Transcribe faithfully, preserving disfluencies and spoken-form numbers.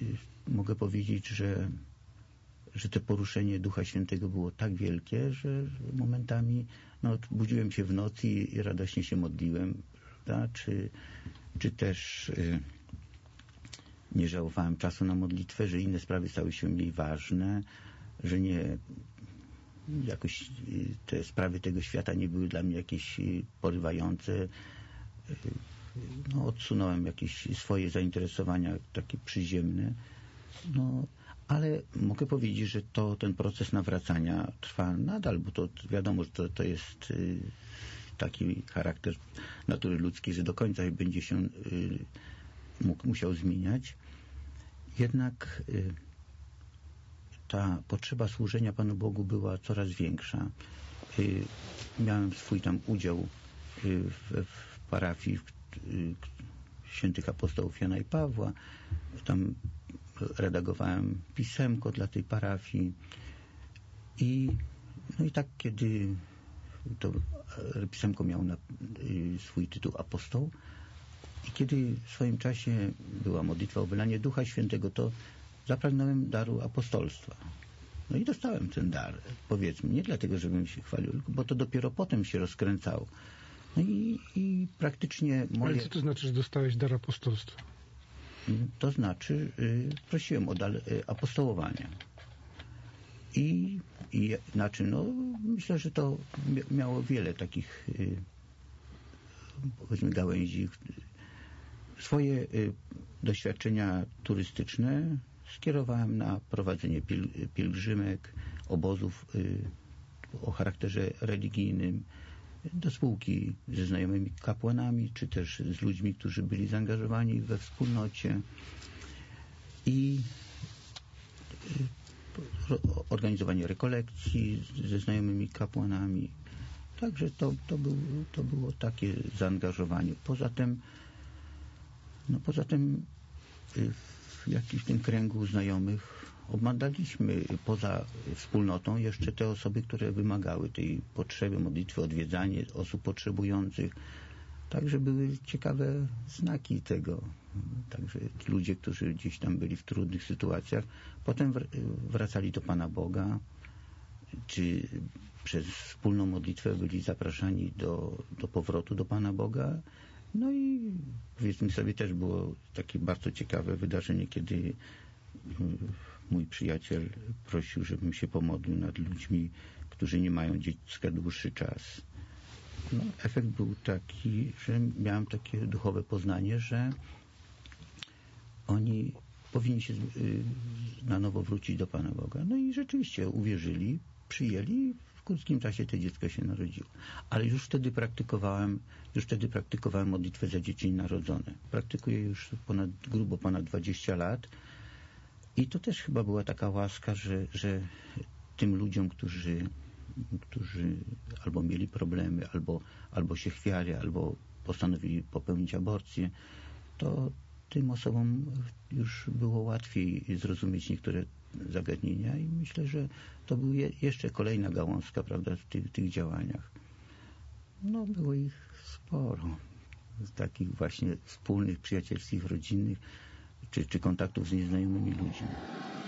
mogę powiedzieć, że, że to poruszenie Ducha Świętego było tak wielkie, że momentami no, budziłem się w nocy i radośnie się modliłem, prawda? Czy, czy też y, nie żałowałem czasu na modlitwę, że inne sprawy stały się mniej ważne, że nie jakoś y, te sprawy tego świata nie były dla mnie jakieś y, porywające. Y, no, odsunąłem jakieś swoje zainteresowania takie przyziemne. No, ale mogę powiedzieć, że to ten proces nawracania trwa nadal, bo to wiadomo, że to, to jest y, taki charakter natury ludzkiej, że do końca będzie się y, mógł, musiał zmieniać. Jednak y, ta potrzeba służenia Panu Bogu była coraz większa. Y, miałem swój tam udział y, w, w parafii w, y, świętych apostołów Jana i Pawła. Tam redagowałem pisemko dla tej parafii i no i tak, kiedy to pisemko miało na, y, swój tytuł apostoł i kiedy w swoim czasie była modlitwa o wylanie Ducha Świętego, to zapragnąłem daru apostolstwa. No i dostałem ten dar, powiedzmy, nie dlatego, żebym się chwalił, bo to dopiero potem się rozkręcało. No i, i praktycznie moje... Ale co to znaczy, że dostałeś dar apostolstwa? To znaczy, y, prosiłem o dar y, apostołowania. I, i znaczy, no, myślę, że to miało wiele takich y, powiedzmy gałęzi. Swoje y, doświadczenia turystyczne skierowałem na prowadzenie pil, pielgrzymek, obozów y, o charakterze religijnym, do spółki ze znajomymi kapłanami, czy też z ludźmi, którzy byli zaangażowani we wspólnocie i organizowanie rekolekcji ze znajomymi kapłanami. Także to, to, był, to było takie zaangażowanie. Poza tym no poza tym w jakimś tym kręgu znajomych obmadaliśmy poza wspólnotą jeszcze te osoby, które wymagały tej potrzeby modlitwy, odwiedzanie osób potrzebujących. Także były ciekawe znaki tego. Także ludzie, którzy gdzieś tam byli w trudnych sytuacjach, potem wracali do Pana Boga, czy przez wspólną modlitwę byli zapraszani do, do powrotu do Pana Boga. No i powiedzmy sobie, też było takie bardzo ciekawe wydarzenie, kiedy mój przyjaciel prosił, żebym się pomodlił nad ludźmi, którzy nie mają dziecka dłuższy czas. No, efekt był taki, że miałem takie duchowe poznanie, że oni powinni się na nowo wrócić do Pana Boga. No i rzeczywiście uwierzyli, przyjęli, w krótkim czasie to dziecko się narodziło. Ale już wtedy praktykowałem, już wtedy praktykowałem modlitwę za dzieci narodzone. Praktykuję już ponad, grubo ponad dwadzieścia lat i to też chyba była taka łaska, że, że tym ludziom, którzy, którzy albo mieli problemy, albo, albo się chwiali, albo postanowili popełnić aborcję, to tym osobom już było łatwiej zrozumieć niektóre zagadnienia i myślę, że to była je, jeszcze kolejna gałązka, prawda, w tych, tych działaniach. No, było ich sporo. Z takich właśnie wspólnych, przyjacielskich, rodzinnych, czy, czy kontaktów z nieznajomymi ludźmi.